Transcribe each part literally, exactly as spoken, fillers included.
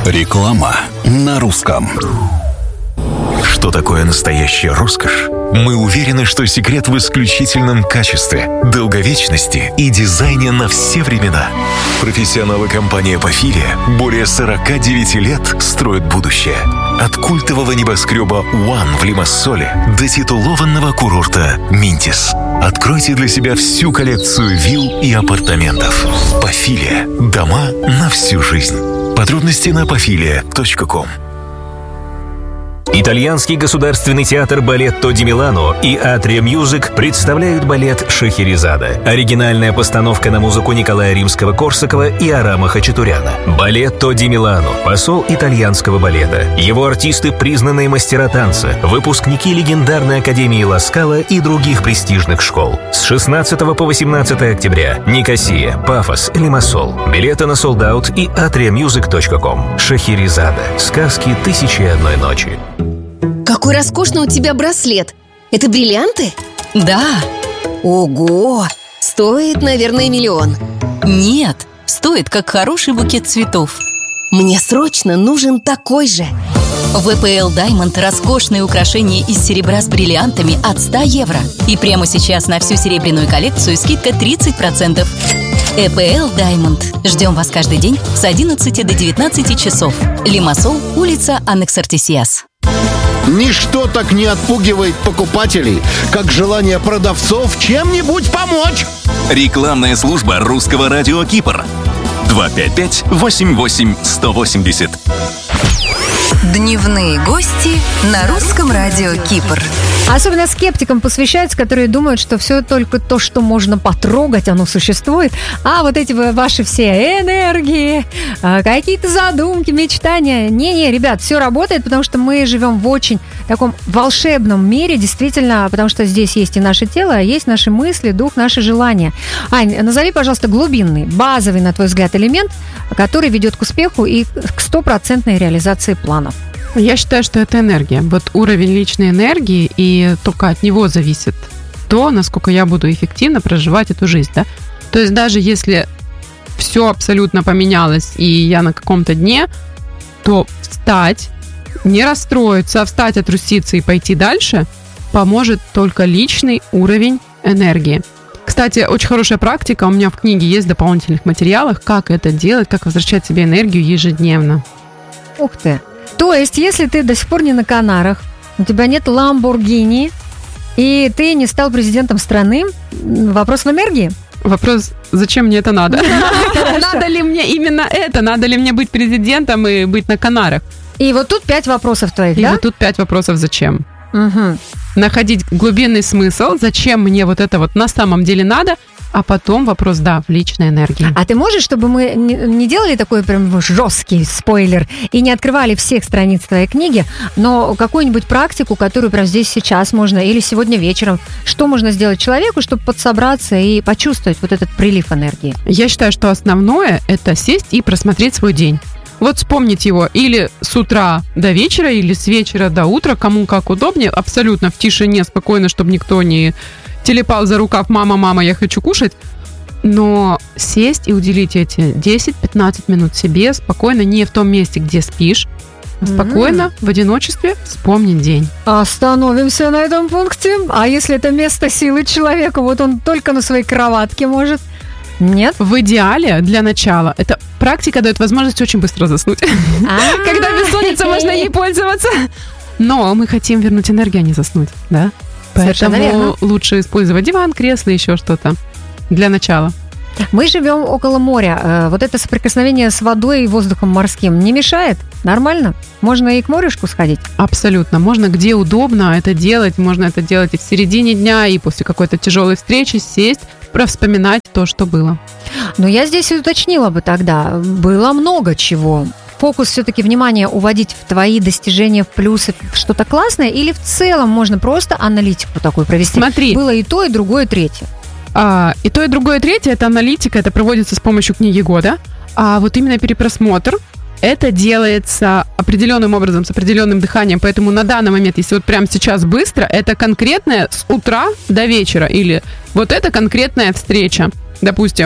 Реклама на русском. Что такое настоящая роскошь? Мы уверены, что секрет в исключительном качестве, долговечности и дизайне на все времена. Профессионалы компании «Пафилия» более сорок девять лет строят будущее. От культового небоскреба «Уан» в Лимассоле до титулованного курорта «Минтис». Откройте для себя всю коллекцию вилл и апартаментов. «Пафилия» – дома на всю жизнь. Подробности на пафилия точка ком. Итальянский государственный театр «Балетто ди Милано» и «Атрия Мьюзик» представляют балет «Шахерезада». Оригинальная постановка на музыку Николая Римского-Корсакова и Арама Хачатуряна. «Балетто ди Милано» – посол итальянского балета. Его артисты – признанные мастера танца, выпускники легендарной Академии Ла Скала и других престижных школ. С шестнадцатого по восемнадцатое октября. Никосия, Пафос, Лимассол. Билеты на солдаут и атрия мьюзик точка ком. «Шахерезада». Сказки «Тысячи и одной ночи». Какой роскошный у тебя браслет. Это бриллианты? Да. Ого! Стоит, наверное, миллион. Нет, стоит как хороший букет цветов. Мне срочно нужен такой же. В и пи эл Diamond роскошные украшения из серебра с бриллиантами от ста евро. И прямо сейчас на всю серебряную коллекцию скидка тридцать процентов. и пи эл Diamond. Ждем вас каждый день с одиннадцати до девятнадцати часов. Лимассол, улица Аннекс-Артисиас. Ничто так не отпугивает покупателей, как желание продавцов чем-нибудь помочь. Рекламная служба русского радио Кипр. два пять пять восемь восемь сто восемьдесят. Дневные гости на русском радио Кипр. Особенно скептикам посвящается, которые думают, что все только то, что можно потрогать, оно существует. А вот эти ваши все энергии, какие-то задумки, мечтания. Не-не, ребят, все работает, потому что мы живем в очень таком волшебном мире, действительно, потому что здесь есть и наше тело, есть наши мысли, дух, наши желания. Ань, назови, пожалуйста, глубинный, базовый, на твой взгляд, элемент, который ведет к успеху и к стопроцентной реализации планов. Я считаю, что это энергия. Вот уровень личной энергии, и только от него зависит то, насколько я буду эффективно проживать эту жизнь, да? То есть даже если все абсолютно поменялось, и я на каком-то дне, то встать, не расстроиться, а встать, отруситься и пойти дальше поможет только личный уровень энергии. Кстати, очень хорошая практика, у меня в книге есть в дополнительных материалах, как это делать, как возвращать себе энергию ежедневно. Ух ты! То есть, если ты до сих пор не на Канарах, у тебя нет Ламборгини, и ты не стал президентом страны, вопрос в энергии? Вопрос, зачем мне это надо? Надо ли мне именно это? Надо ли мне быть президентом и быть на Канарах? И вот тут пять вопросов твоих, да? И вот тут пять вопросов, зачем? Находить глубинный смысл, зачем мне вот это вот на самом деле надо, а потом вопрос, да, в личной энергии. А ты можешь, чтобы мы не делали такой прям жесткий спойлер и не открывали всех страниц твоей книги, но какую-нибудь практику, которую прям здесь сейчас можно, или сегодня вечером, что можно сделать человеку, чтобы подсобраться и почувствовать вот этот прилив энергии? Я считаю, что основное – это сесть и просмотреть свой день. Вот вспомнить его или с утра до вечера, или с вечера до утра, кому как удобнее, абсолютно в тишине, спокойно, чтобы никто не телепал за рукав: «Мама, мама, я хочу кушать». Но сесть и уделить эти десять-пятнадцать минут себе спокойно, не в том месте, где спишь, а спокойно, mm-hmm. в одиночестве вспомнить день. Остановимся на этом пункте. А если это место силы человека, вот он только на своей кроватке может... Нет? В идеале, для начала, эта практика дает возможность очень быстро заснуть. Когда бессонница, можно ей пользоваться. Но мы хотим вернуть энергию, а не заснуть, да? Поэтому лучше использовать диван, кресло, еще что-то для начала. Мы живем около моря. Вот это соприкосновение с водой и воздухом морским не мешает? Нормально? Можно и к морюшку сходить? Абсолютно. Можно где удобно это делать. Можно это делать и в середине дня, и после какой-то тяжелой встречи сесть, вспоминать то, что было. Но я здесь уточнила бы тогда. Было много чего. Фокус все-таки внимания уводить в твои достижения, в плюсы, в что-то классное, или в целом можно просто аналитику такую провести? Смотри. Было и то, и другое, и третье. А, и то, и другое, и третье – это аналитика, это проводится с помощью книги года. А вот именно перепросмотр – это делается определенным образом, с определенным дыханием. Поэтому на данный момент, если вот прямо сейчас быстро, это конкретное с утра до вечера. Или вот это конкретная встреча. Допустим,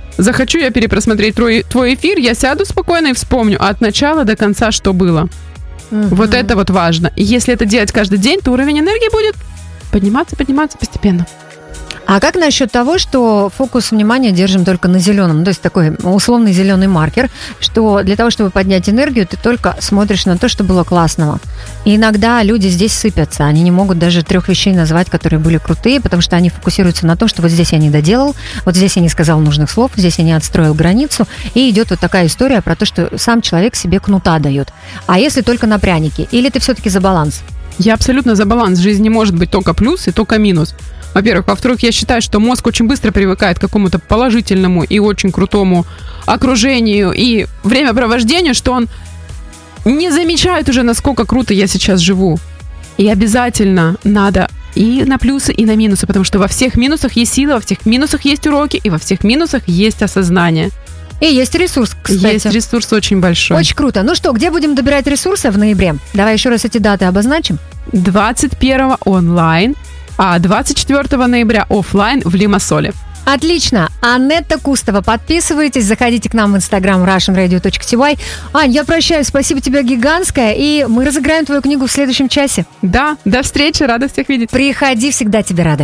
захочу я перепросмотреть твой, твой эфир, я сяду спокойно и вспомню от начала до конца, что было. Угу. Вот это вот важно. И если это делать каждый день, то уровень энергии будет подниматься, подниматься постепенно. А как насчет того, что фокус внимания держим только на зеленом? То есть такой условный зеленый маркер, что для того, чтобы поднять энергию, ты только смотришь на то, что было классного. И иногда люди здесь сыпятся. Они не могут даже трех вещей назвать, которые были крутые, потому что они фокусируются на том, что вот здесь я не доделал, вот здесь я не сказал нужных слов, здесь я не отстроил границу. И идет вот такая история про то, что сам человек себе кнута дает. А если только на пряники? Или ты все-таки за баланс? Я абсолютно за баланс. В жизни не может быть только плюс и только минус. Во-первых. Во-вторых, я считаю, что мозг очень быстро привыкает к какому-то положительному и очень крутому окружению и времяпровождению, что он не замечает уже, насколько круто я сейчас живу. И обязательно надо и на плюсы, и на минусы, потому что во всех минусах есть сила, во всех минусах есть уроки, и во всех минусах есть осознание. И есть ресурс, кстати. Есть ресурс очень большой. Очень круто. Ну что, где будем добирать ресурсы в ноябре? Давай еще раз эти даты обозначим. двадцать первого онлайн, а двадцать четвёртого ноября офлайн в Лимассоле. Отлично. Анетта Кустова. Подписывайтесь, заходите к нам в инстаграм russian radio dot t y. Ань, я прощаюсь. Спасибо тебе гигантское. И мы разыграем твою книгу в следующем часе. Да, до встречи. Рада всех видеть. Приходи, всегда тебе рады.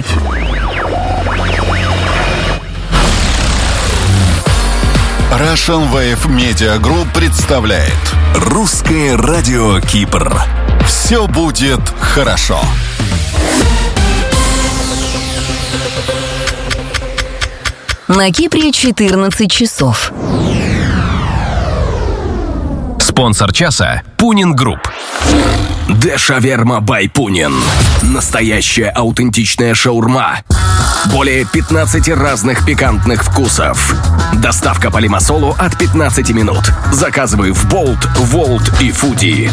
Russian Wave Media Group представляет Русское радио Кипр. Все будет хорошо. На Кипре четырнадцать часов. Спонсор часа – Пунин Групп. Де Шаверма бай Пунин. Настоящая аутентичная шаурма. Более пятнадцати разных пикантных вкусов. Доставка по Лимассолу от пятнадцати минут. Заказывай в Болт, Волт и Фуди.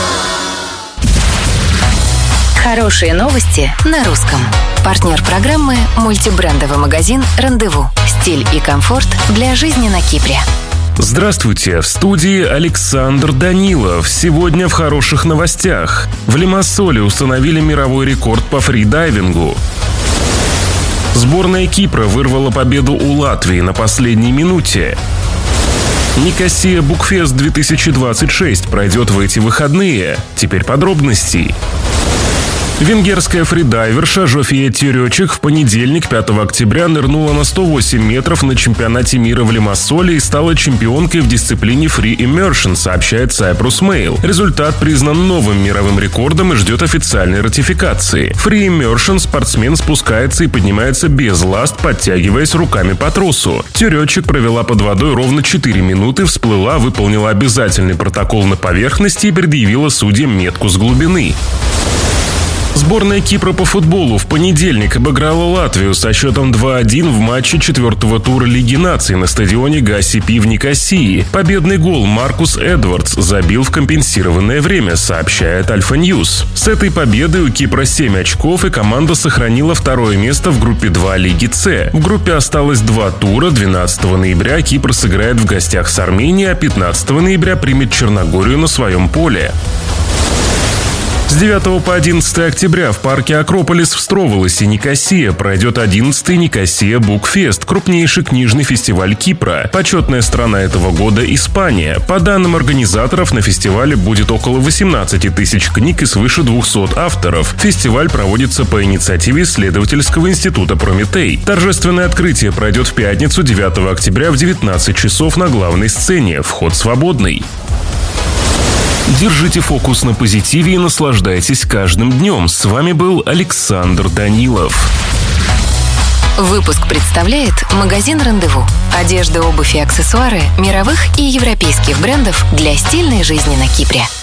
Хорошие новости на русском. Партнер программы – мультибрендовый магазин «Рандеву». Стиль и комфорт для жизни на Кипре. Здравствуйте, в студии Александр Данилов. Сегодня в хороших новостях. В Лимассоле установили мировой рекорд по фридайвингу. Сборная Кипра вырвала победу у Латвии на последней минуте. Никосия Букфест две тысячи двадцать шесть пройдет в эти выходные. Теперь подробностей. Венгерская фридайверша Жофия Теречек в понедельник, пятого октября, нырнула на сто восемь метров на чемпионате мира в Лимассоле и стала чемпионкой в дисциплине Free Immersion, сообщает Cyprus Mail. Результат признан новым мировым рекордом и ждет официальной ратификации. Free Immersion спортсмен спускается и поднимается без ласт, подтягиваясь руками по тросу. Теречек провела под водой ровно четыре минуты, всплыла, выполнила обязательный протокол на поверхности и предъявила судьям метку с глубины. Сборная Кипра по футболу в понедельник обыграла Латвию со счетом два один в матче четвертого тура Лиги наций на стадионе Гаси-Пи в Никосии. Победный гол Маркус Эдвардс забил в компенсированное время, сообщает Альфа Ньюс. С этой победой у Кипра семь очков, и команда сохранила второе место в группе два Лиги С. В группе осталось два тура. двенадцатого ноября Кипр сыграет в гостях с Арменией, а пятнадцатого ноября примет Черногорию на своем поле. С девятого по одиннадцатое октября в парке Акрополис в Строволосе, Никосия, пройдет одиннадцатый Никосия Букфест, крупнейший книжный фестиваль Кипра. Почетная страна этого года – Испания. По данным организаторов, на фестивале будет около восемнадцати тысяч книг и свыше двухсот авторов. Фестиваль проводится по инициативе исследовательского института «Прометей». Торжественное открытие пройдет в пятницу, девятого октября в девятнадцать часов на главной сцене. Вход свободный. Держите фокус на позитиве и наслаждайтесь каждым днем. С вами был Александр Данилов. Выпуск представляет магазин «Рандеву». Одежда, обувь и аксессуары мировых и европейских брендов для стильной жизни на Кипре.